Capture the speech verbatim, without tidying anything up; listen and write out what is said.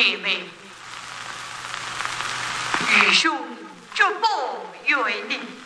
姐妹，愚兄绝不怨你。